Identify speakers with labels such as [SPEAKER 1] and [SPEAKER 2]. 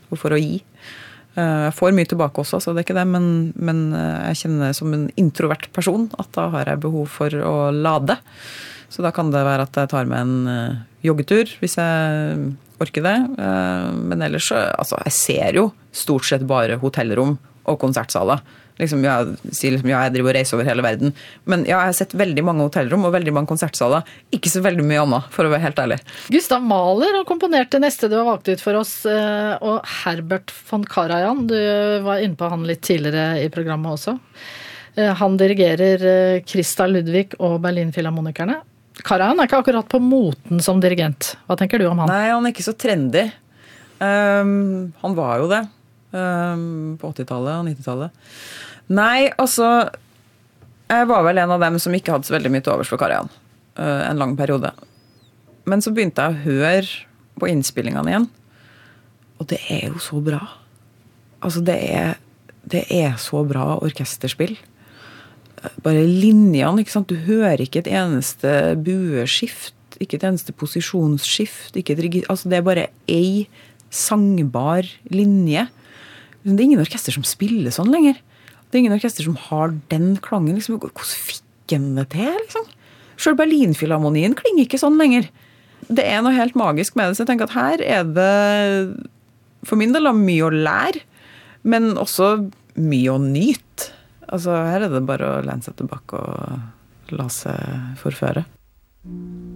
[SPEAKER 1] og for å gi. Jeg får mye tilbake også, så det er ikke det, men jeg kjenner som en introvert person at da har jeg behov for å lade. Så da kan det være at jeg tar med en joggetur, hvis jeg orker det. Men ellers, altså, jeg ser jo stort sett bare hotellrom og konsertsaler. Liksom, jeg driver og reiser over hele verden. Men ja, jeg har sett veldig mange hotellrom og veldig mange konsertsaler. Ikke så veldig mye annet, for å være helt ærlig.
[SPEAKER 2] Gustav Mahler har komponert det neste du har valgt ut for oss, og Herbert von Karajan, du var inne på han litt tidligere i programmet også. Han dirigerer Christa Ludwig og Berlin-filharmonikerne. Karajan er ikke akkurat på moten som dirigent. Hva tenker du om han?
[SPEAKER 1] Nei, han er ikke så trendy. Han var jo det på 80-tallet og 90-tallet. Nei, altså, jeg var vel en av dem som ikke hadde så veldig mye til overs for Karajan en lang periode. Men så begynte jeg å høre på innspillingene igjen, og det er jo så bra. Altså, det er så bra orkesterspill. Bare linjene, ikke sant? Du hører ikke et eneste bueskift, ikke et eneste posisjonsskift, altså det er bare ei sangbar linje. Det er ingen orkester som spiller sånn lenger. Det er ingen orkester som har den klangen. Liksom. Hvordan fikk han det til? Liksom? Selv Berlin-filharmonien klinger ikke sånn lenger. Det er noe helt magisk med det, så jeg tenker at her er det for min del mye å lære, men også mye å nyte. Altså, her er det bare å lene seg tilbake og la seg forføre.